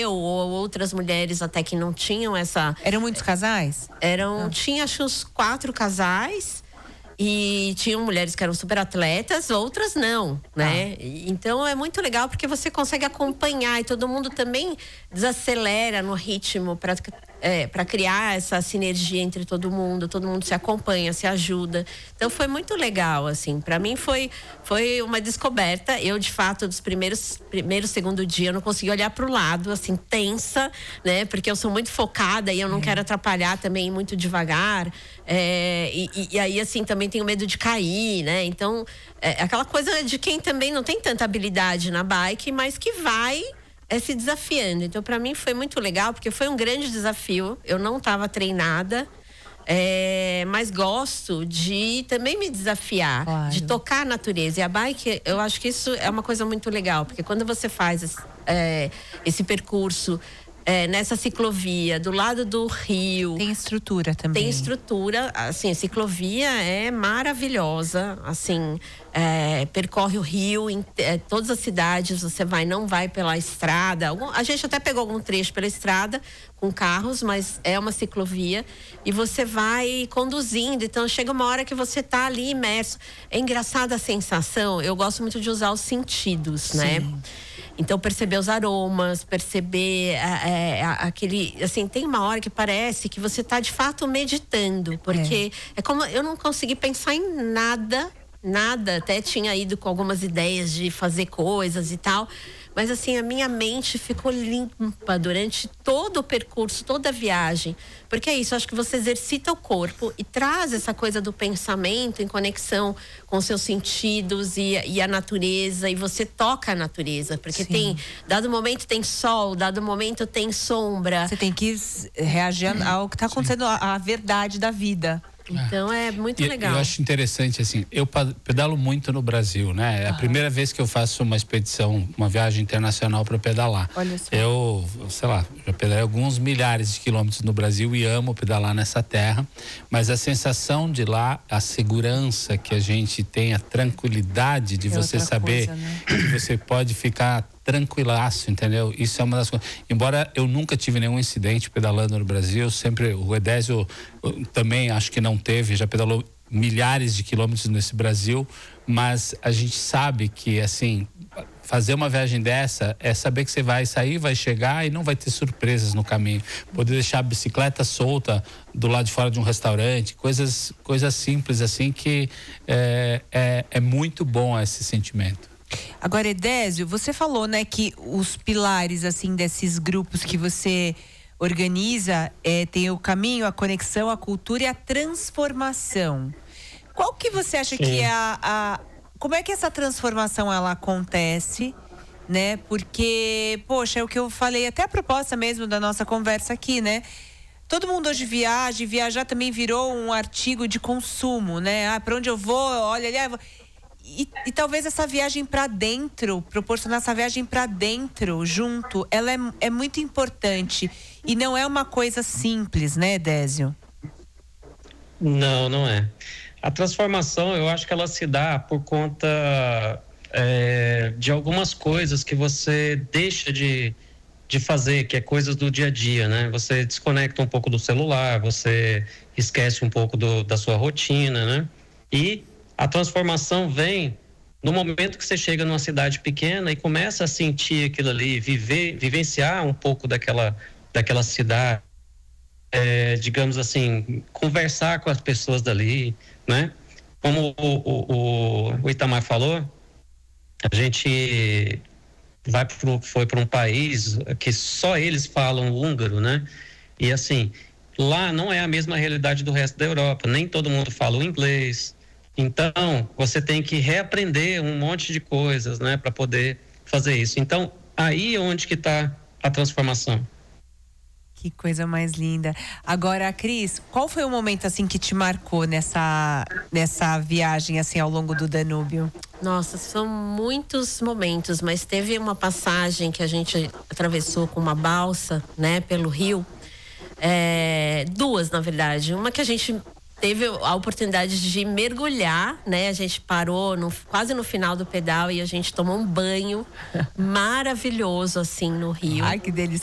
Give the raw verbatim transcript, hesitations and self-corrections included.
eu ou outras mulheres até que não tinham essa... Eram muitos casais? Eram, ah. tinha acho uns quatro casais. E tinham mulheres que eram super atletas, outras não, né? Ah. Então é muito legal porque você consegue acompanhar e todo mundo também desacelera no ritmo para é, para criar essa sinergia entre todo mundo, todo mundo se acompanha, se ajuda. Então foi muito legal, assim. Para mim foi foi uma descoberta. Eu, de fato, dos primeiros primeiro, segundo dia, eu não consegui olhar para o lado, assim, tensa, né? Porque eu sou muito focada e eu não é. quero atrapalhar também muito devagar. É, e, e aí, assim, também tenho medo de cair, né? Então, é aquela coisa de quem também não tem tanta habilidade na bike, mas que vai é, se desafiando. Então, para mim foi muito legal, porque foi um grande desafio. Eu não estava treinada, é, mas gosto de também me desafiar, claro. De tocar a natureza. E a bike, eu acho que isso é uma coisa muito legal, porque quando você faz é, esse percurso É, nessa ciclovia, do lado do rio. Tem estrutura também. Tem estrutura, assim, a ciclovia é maravilhosa, assim, é, percorre o rio, em é, todas as cidades você vai, não vai pela estrada. Algum, a gente até pegou algum trecho pela estrada com carros, mas é uma ciclovia e você vai conduzindo, então chega uma hora que você tá ali imerso. É engraçada a sensação, eu gosto muito de usar os sentidos, Sim. né? Então, perceber os aromas, perceber é, aquele... Assim, tem uma hora que parece que você está, de fato, meditando. Porque é. é como... Eu não consegui pensar em nada, nada. Até tinha ido com algumas ideias de fazer coisas e tal. Mas, assim, a minha mente ficou limpa durante todo o percurso, toda a viagem. Porque é isso, acho que você exercita o corpo e traz essa coisa do pensamento em conexão com seus sentidos e, e a natureza. E você toca a natureza. Porque Sim. tem, dado momento tem sol, dado momento tem sombra. Você tem que reagir ao que está acontecendo, a, a verdade da vida. Então é muito e, legal. Eu acho interessante, assim, eu pedalo muito no Brasil, né? É a ah. primeira vez que eu faço uma expedição, uma viagem internacional para pedalar. Olha só. Eu, sei lá, já pedalei alguns milhares de quilômetros no Brasil e amo pedalar nessa terra, mas a sensação de lá, a segurança que a gente tem, a tranquilidade de é você saber coisa, né? que você pode ficar tranquilaço, entendeu? Isso é uma das coisas. Embora eu nunca tive nenhum incidente pedalando no Brasil, sempre o Edésio também acho que não teve, já pedalou milhares de quilômetros nesse Brasil, mas a gente sabe que, assim, fazer uma viagem dessa é saber que você vai sair, vai chegar e não vai ter surpresas no caminho. Poder deixar a bicicleta solta do lado de fora de um restaurante, coisas, coisas simples assim que é, é, é muito bom esse sentimento. Agora, Edésio, você falou, né, que os pilares, assim, desses grupos que você organiza, é, tem o caminho, a conexão, a cultura e a transformação. Qual que você acha Sim. que é a, a... Como é que essa transformação, ela acontece, né? Porque, poxa, é o que eu falei, até a proposta mesmo da nossa conversa aqui, né? Todo mundo hoje viaja, e viajar também virou um artigo de consumo, né? Ah, para onde eu vou, olha ali... Ah, eu vou... E, e talvez essa viagem para dentro, proporcionar essa viagem para dentro, junto, ela é, é muito importante. E não é uma coisa simples, né, Désio? Não, não é. A transformação, eu acho que ela se dá por conta é, de algumas coisas que você deixa de, de fazer, que é coisas do dia a dia, né? Você desconecta um pouco do celular, você esquece um pouco do, da sua rotina, né? E a transformação vem no momento que você chega numa cidade pequena e começa a sentir aquilo ali, viver, vivenciar um pouco daquela, daquela cidade, é, digamos assim, conversar com as pessoas dali, né? Como o, o, o Itamar falou, a gente vai pro, foi para um país que só eles falam húngaro, né? E assim, lá não é a mesma realidade do resto da Europa, nem todo mundo fala o inglês. Então, você tem que reaprender um monte de coisas, né, para poder fazer isso. Então, aí é onde que está a transformação. Que coisa mais linda. Agora, Cris, qual foi o momento, assim, que te marcou nessa, nessa viagem, assim, ao longo do Danúbio? Nossa, são muitos momentos, mas teve uma passagem que a gente atravessou com uma balsa, né, pelo rio. É, duas, na verdade. Uma que a gente teve a oportunidade de mergulhar, né? A gente parou no, quase no final do pedal e a gente tomou um banho maravilhoso, assim, no rio. Ai, que delícia.